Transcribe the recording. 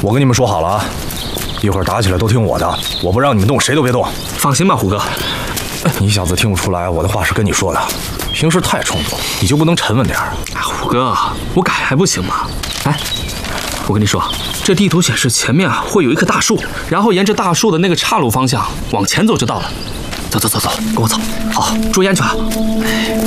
我跟你们说好了啊，一会儿打起来都听我的，我不让你们动，谁都别动。 放心吧，虎哥。 你小子听不出来我的话是跟你说的，平时太冲动，你就不能沉稳点？ 虎哥，我改还不行吗？哎，我跟你说，这地图显示前面会有一棵大树，然后沿着大树的那个岔路方向往前走就到了。走，跟我走。好，注意安全啊。